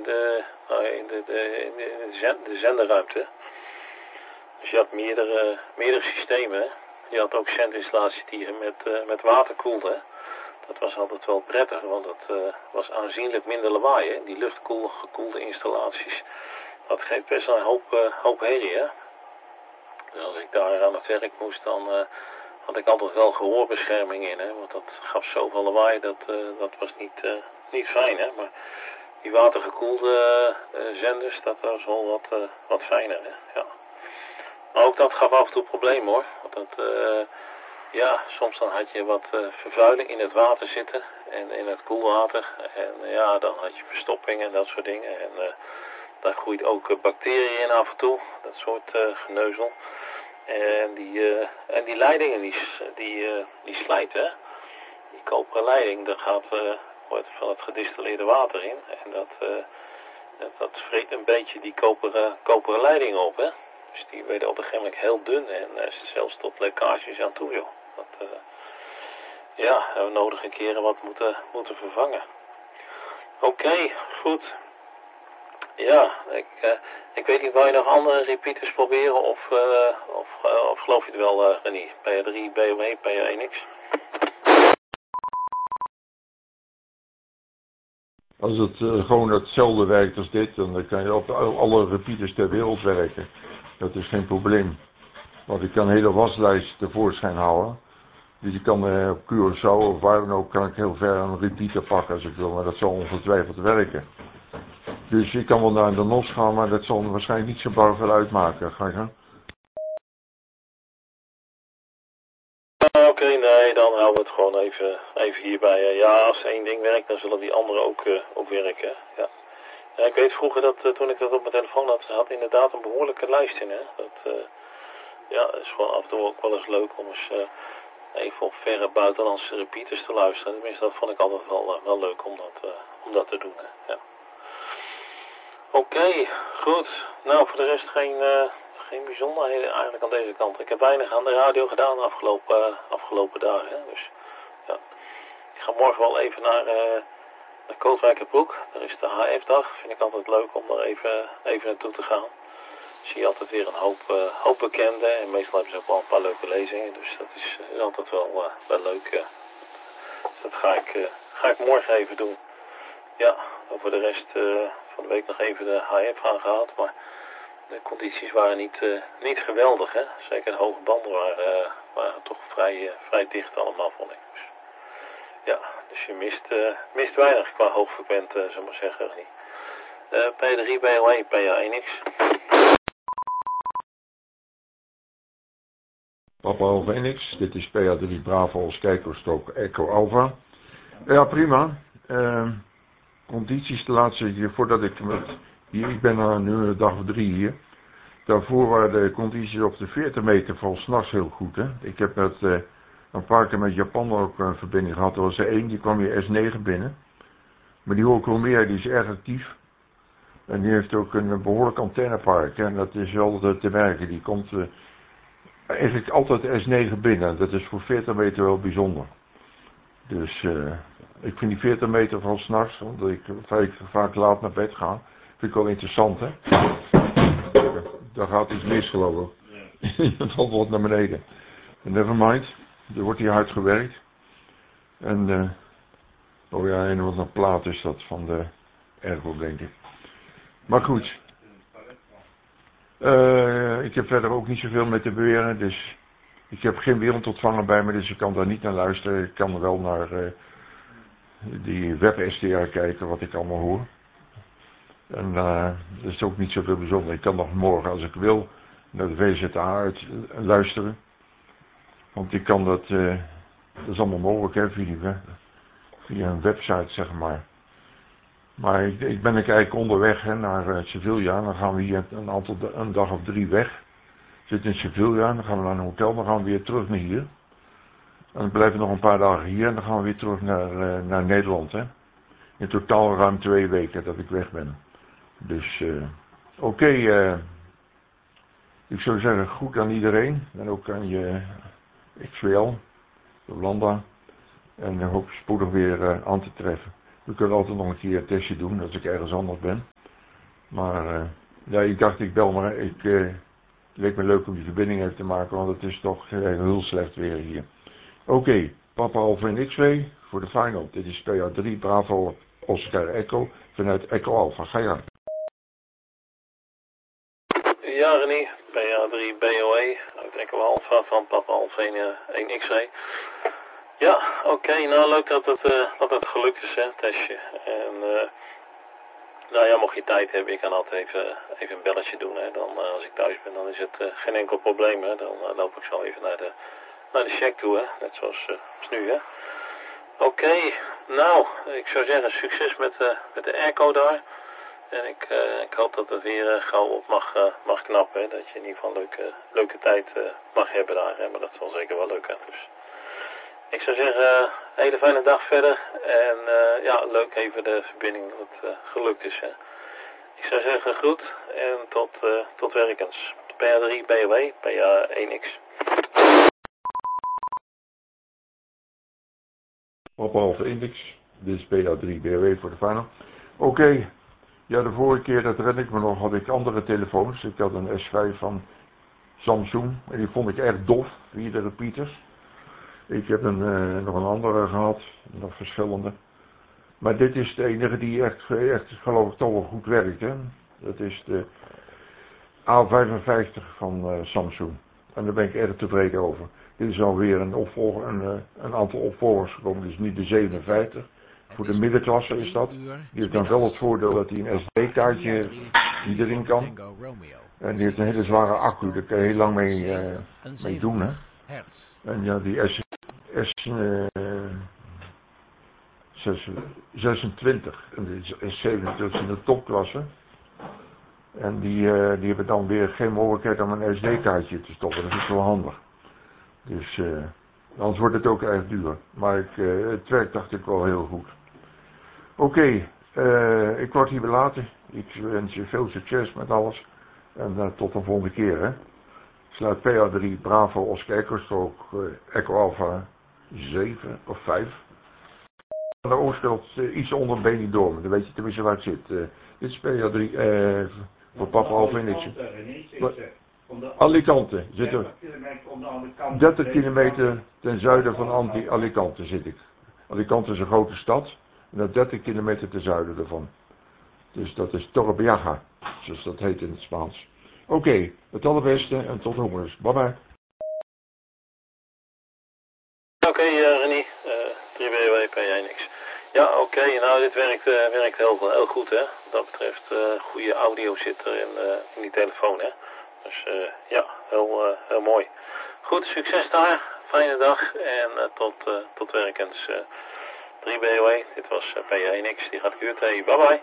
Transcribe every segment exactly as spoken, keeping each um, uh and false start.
de, nou, in de, de, in de, in de, zend, de zenderruimte. Dus je had meerdere, meerdere systemen. Hè? Je had ook zendinstallaties die met, uh, met water koelden. Dat was altijd wel prettig, want dat uh, was aanzienlijk minder lawaai. Hè? Die luchtgekoelde installaties. Dat geeft best wel een hoop, uh, hoop herrie. Hè? Dus als ik daar aan het werk moest, dan uh, had ik altijd wel gehoorbescherming in. Hè? Want dat gaf zoveel lawaai, dat, uh, dat was niet, uh, niet fijn. Hè? Maar die watergekoelde uh, zenders, dat was wel wat, uh, wat fijner. Hè? Ja. Maar ook dat gaf af en toe problemen hoor. Want dat, uh, ja, soms dan had je wat uh, vervuiling in het water zitten en in het koelwater. En uh, ja, dan had je verstopping en dat soort dingen. En uh, daar groeit ook uh, bacteriën in af en toe, dat soort uh, geneuzel. En die, uh, en die leidingen, die, die, uh, die slijten, hè. Die koperen leiding, daar gaat, uh, wordt van het gedistilleerde water in. En dat, uh, dat, dat vreet een beetje die koperen, koperen leidingen op, hè. Dus die werden op een gegeven moment heel dun en uh, zelfs tot lekkages aan toe, joh. Dat, uh, ja, hebben we nodige keren wat moeten, moeten vervangen. Oké, okay, goed. Ja, ik, uh, ik weet niet, wil je nog andere repeaters proberen of, uh, of, uh, of geloof je het wel, uh, René? P R drie, B O E, P R één X? Als het uh, gewoon hetzelfde werkt als dit, dan kan je op alle repeaters ter wereld werken. Dat is geen probleem. Want ik kan een hele waslijst tevoorschijn houden. Dus je kan uh, op Curaçao of waar dan ook, kan ik heel ver een repeater pakken als ik wil. Maar dat zal ongetwijfeld werken. Dus je kan wel naar de N O S gaan, maar dat zal waarschijnlijk niet zo bar veel uitmaken. Ga je gaan? Oké, okay, nee, dan houden we het gewoon even, even hierbij. Ja, als één ding werkt, dan zullen die andere ook, uh, ook werken. Ja. Ja, ik weet vroeger dat uh, toen ik dat op mijn telefoon had, had inderdaad een behoorlijke lijst in. Hè? Dat uh, ja, is gewoon af en toe ook wel eens leuk om eens uh, even op verre buitenlandse repeaters te luisteren. Tenminste, dat vond ik altijd wel, uh, wel leuk om dat, uh, om dat te doen. Hè? Ja. Oké, okay, goed. Nou, voor de rest geen, uh, geen bijzonderheden eigenlijk aan deze kant. Ik heb weinig aan de radio gedaan de afgelopen, uh, afgelopen dagen. Hè? Dus ja, ik ga morgen wel even naar... Uh, naar Kootwijkerbroek, daar is de H F-dag. Vind ik altijd leuk om daar even, even naartoe te gaan. Zie je altijd weer een hoop, uh, hoop bekenden. En meestal hebben ze ook wel een paar leuke lezingen. Dus dat is, is altijd wel, uh, wel leuk. Uh. Dus dat ga ik, uh, ga ik morgen even doen. Ja, en voor de rest uh, van de week nog even de H F aangehaald. Maar de condities waren niet, uh, niet geweldig. Hè? Zeker de hoge banden waren, uh, waren toch vrij, uh, vrij dicht allemaal, vond ik. Dus, ja, dus je mist, uh, mist weinig qua hoogfrequent, uh, zullen we maar zeggen. Uh, P R drie, B O E, P R één X. Papa Alpha N X, dit is P R drie Bravo als kijkerstok Echo Alpha. Ja, prima. Uh, condities de laatste keer voordat ik met hier, ik ben er nu een dag of drie hier. Daarvoor waren de condities op de veertig meter van 's nachts heel goed. Hè? Ik heb het uh, een paar keer met Japan ook een verbinding gehad. Er was er één, die kwam hier S negen binnen. Maar die hoor ik wel meer, die is erg actief. En die heeft ook een behoorlijk antennepark. En dat is wel te werken. Die komt uh, eigenlijk altijd S negen binnen. Dat is voor veertig meter wel bijzonder. Dus uh, ik vind die veertig meter van 's nachts, omdat ik vaak, vaak laat naar bed ga, vind ik wel interessant, hè. Daar gaat iets mis, geloof ik. Het valt wat naar beneden. Never mind. Er wordt hier hard gewerkt. En, uh, oh ja, en wat een plaat is dat van de Ergo, denk ik. Maar goed. Uh, ik heb verder ook niet zoveel met te beweren, dus ik heb geen wereldontvanger bij me, dus ik kan daar niet naar luisteren. Ik kan er wel naar uh, die web-S T R kijken, wat ik allemaal hoor. En uh, dat is ook niet zoveel bijzonder. Ik kan nog morgen, als ik wil, naar de V Z A uit luisteren. Want ik kan dat, uh, dat is allemaal mogelijk, hè, via, via een website, zeg maar. Maar ik, ik ben eigenlijk onderweg, hè, naar uh, Sevilla. Dan gaan we hier een, aantal, een dag of drie weg. We zitten in Sevilla, dan gaan we naar een hotel, dan gaan we weer terug naar hier. En dan blijven we nog een paar dagen hier en dan gaan we weer terug naar, uh, naar Nederland, hè. In totaal ruim twee weken dat ik weg ben. Dus, uh, oké, okay, uh, ik zou zeggen, goed aan iedereen. En ook aan je X W L, Jolanda. En ik hoop spoedig weer uh, aan te treffen. We kunnen altijd nog een keer een testje doen als ik ergens anders ben. Maar uh, ja, ik dacht ik bel maar. Ik, uh, het leek me leuk om die verbinding even te maken, want het is toch uh, heel slecht weer hier. Oké, okay, Papa Alpha en X-Ray voor de final. Dit is P A drie Bravo Oscar Echo vanuit Echo Alpha. Ga je aan. Ja, René, P A drie B O E uit Echo Alpha van Papa Alpha één X-Ray. Ja, oké, okay, nou leuk dat het, uh, dat het gelukt is, hè, testje. En uh, nou ja, mocht je tijd hebben, je kan altijd even, even een belletje doen, hè. Dan, uh, als ik thuis ben, dan is het uh, geen enkel probleem, hè. Dan uh, loop ik zo even naar de, naar de check toe, hè. Net zoals, uh, als nu, hè. Oké, okay, nou, ik zou zeggen succes met, uh, met de airco daar. En ik, uh, ik hoop dat het weer uh, gauw op mag, uh, mag knappen, hè. Dat je in ieder geval een leuke, leuke tijd uh, mag hebben daar, hè. Maar dat zal zeker wel lukken, dus... Ik zou zeggen, uh, hele fijne dag verder en uh, ja, leuk even de verbinding dat het uh, gelukt is. Hè. Ik zou zeggen groet en tot, uh, tot werkens. P A drie B O E, P A één X. Papa Alpha Index, dit is P A drie B O E voor de final. Oké, okay. Ja, de vorige keer, dat red ik me nog, had ik andere telefoons. Ik had een S vijf van Samsung en die vond ik erg dof, via de repeaters. Ik heb een, uh, nog een andere gehad, nog verschillende. Maar dit is de enige die echt, echt geloof ik toch wel goed werkt. Hè? Dat is de A vijfenvijftig van uh, Samsung. En daar ben ik erg tevreden over. Dit is alweer een, opvolger, een, uh, een aantal opvolgers gekomen. Dus niet de zevenenvijftig. Voor de middenklasse is dat. Die heeft dan wel het voordeel dat hij een S D-kaartje heeft die erin kan. En die heeft een hele zware accu, daar kan je heel lang mee, uh, mee doen. Hè? En ja, die S S uh, zesentwintig en de S zevenentwintig in de topklasse. En die, uh, die hebben dan weer geen mogelijkheid om een S D-kaartje te stoppen. Dat is wel handig. Dus uh, anders wordt het ook erg duur. Maar ik, uh, het werkt dacht ik wel heel goed. Oké, okay, uh, ik word hier belaten. Ik wens je veel succes met alles. En uh, tot de volgende keer. Hè. Ik sluit P A drie Bravo Oscar Echo strook uh, Echo Alpha zeven of vijf. Aan de oostkant uh, iets onder Benidorm. Dan weet je tenminste waar het zit. Uh, dit is P A drie uh, voor Papa Alpha en X. Alicante. Zit er dertig kilometer ten zuiden van Alicante zit ik. Alicante is een grote stad. En dat dertig kilometer ten zuiden ervan. Dus dat is Torrevieja, zoals dat heet in het Spaans. Oké, okay, het allerbeste en tot horens. Bye bye. Oké, okay, uh, René, uh, drie B O E P één X. Ja, oké, okay, nou dit werkt, uh, werkt heel, heel goed, hè. Wat dat betreft, uh, goede audio zit er in, uh, in die telefoon, hè. Dus uh, ja, heel, uh, heel mooi. Goed, succes daar, fijne dag en uh, tot, uh, tot werkens. Uh, drie B O E, dit was uh, P één X, die gaat Q T, bye bye.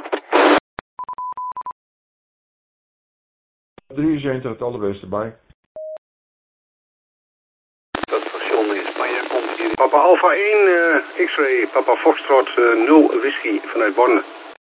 drieënzeventig, het allerbeste, bye. Dat station in Spanje komt hier. Papa Alpha één, uh, X-Ray, Papa Foxtrot uh, nul whisky vanuit Borne.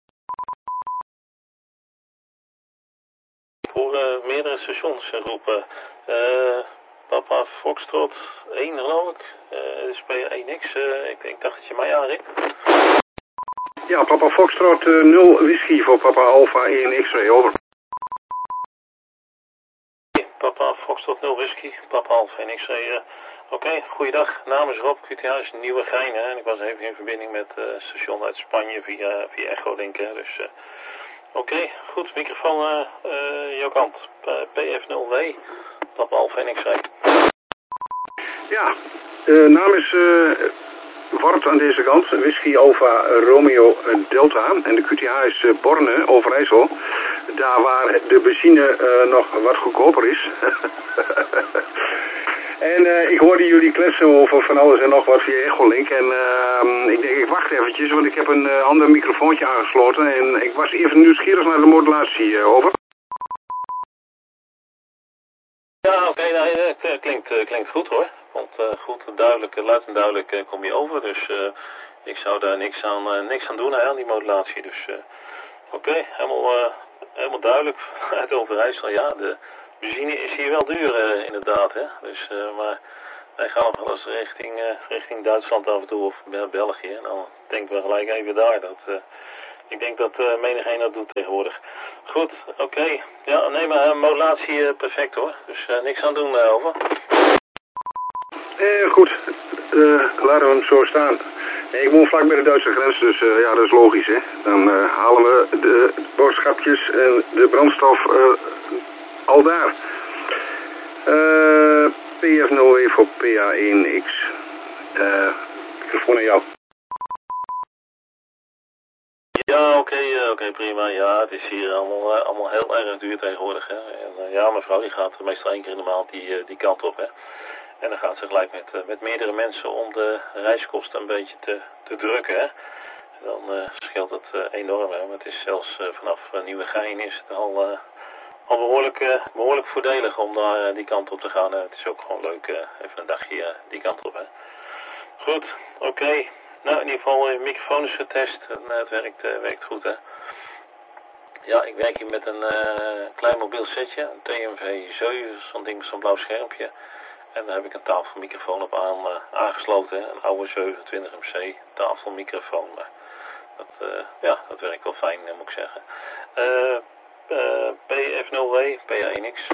Voor uh, meerdere stations uh, roepen. Uh, Papa Foxtrot één geloof ik. Uh, dus P één X, uh, ik, ik dacht dat je mij aanriep. Ja, Papa Foxtrot uh, nul whisky voor Papa Alpha één X-Ray, over. Papa Foxtrot nul whisky, Papa Alpha één X-Ray. Uh, Oké, okay, goeiedag. Naam is Rob, Q T H, Nieuwegein. Hè? En ik was even in verbinding met uh, station uit Spanje via, via Echolink. Hè? Dus uh, oké, okay, goed. Microfoon uh, uh, jouw kant. Uh, P F nul W, Papa Alpha één X-Ray. Ja, de uh, naam is uh, Wart aan deze kant. Whisky Alpha Romeo Delta. En de Q T H is uh, Borne, Overijssel. Daar waar de benzine uh, nog wat goedkoper is. En uh, ik hoorde jullie kletsen over van alles en nog wat via Echolink. En uh, ik denk, ik wacht eventjes, want ik heb een uh, ander microfoontje aangesloten. En ik was even nieuwsgierig naar de modulatie, uh, over. Ja, oké, okay, nou, uh, klinkt, uh, klinkt goed hoor. Want uh, goed, duidelijk, luid en duidelijk uh, kom je over. Dus uh, ik zou daar niks aan, uh, niks aan doen hè, aan die modulatie. Dus uh, oké, okay, helemaal, uh, helemaal duidelijk uit Overijssel. Ja, de benzine is hier wel duur uh, inderdaad. Hè. Dus, uh, maar wij gaan nog wel eens richting, uh, richting Duitsland af en toe of België. En dan denken we gelijk even daar dat uh, Ik denk dat uh, menigeen dat doet tegenwoordig. Goed, oké. Okay. Ja, nee, maar uh, modulatie uh, perfect hoor. Dus uh, niks aan doen, uh, over. Eh, goed, uh, laten we hem zo staan. Nee, ik woon vlak bij de Duitse grens, dus uh, ja, dat is logisch, hè. Dan uh, halen we de boodschapjes en de brandstof uh, al daar. Uh, P F nul E voor P A één X. Uh, microfoon aan jou. Ja, oké, okay, uh, oké, okay, prima. Ja, het is hier allemaal, uh, allemaal heel erg duur tegenwoordig, hè. En uh, ja, mijn vrouw die gaat meestal één keer in de maand die, uh, die kant op, hè. En dan gaat ze gelijk met, uh, met meerdere mensen om de reiskosten een beetje te, te drukken, hè. En dan uh, scheelt het uh, enorm, hè. Maar het is zelfs uh, vanaf uh, Nieuwegein is het al, uh, al behoorlijk, uh, behoorlijk voordelig om daar uh, die kant op te gaan. Uh, het is ook gewoon leuk, uh, even een dagje uh, die kant op, hè. Goed, oké. Okay. Nou, in ieder geval, je microfoon is getest en uh, het werkt, uh, werkt goed, hè. Ja, ik werk hier met een uh, klein mobiel setje, een T M V zeven, zo'n ding met zo'n blauw schermpje. En daar heb ik een tafelmicrofoon op aan, uh, aangesloten, hè? Een oude zevenentwintig M C tafelmicrofoon. Maar dat, uh, ja, dat werkt wel fijn, moet ik zeggen. Uh, uh, P F nul W, P A één X.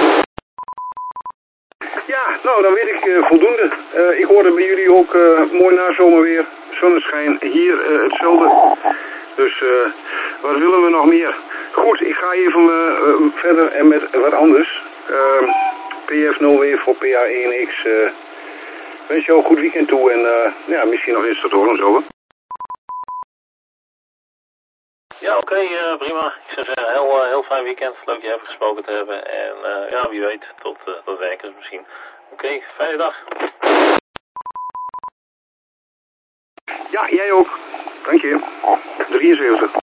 Ja, nou dan weet ik uh, voldoende. Uh, ik hoorde bij jullie ook uh, mooi nazomerweer, zonneschijn, hier uh, hetzelfde. Dus uh, wat willen we nog meer? Goed, ik ga even uh, verder en met wat anders. Uh, P F nul W voor P A één X. Uh, wens jou een goed weekend toe en uh, ja, misschien nog eens tot horen zo. Ja, oké, okay, uh, prima. Ik zou zeggen, heel, uh, heel fijn weekend. Leuk je even gesproken te hebben. En uh, ja, wie weet, tot, uh, tot werken misschien. Oké, okay, fijne dag. Ja, jij ook. Dank je. drieënzeventig.